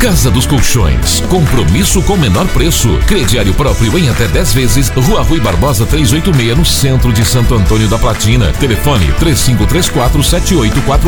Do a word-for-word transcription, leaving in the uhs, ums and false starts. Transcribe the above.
Casa dos Colchões, compromisso com menor preço. Crediário próprio em até dez vezes. Rua Rui Barbosa trezentos e oitenta e seis, no centro de Santo Antônio da Platina. Telefone três cinco três quatro, sete oito quatro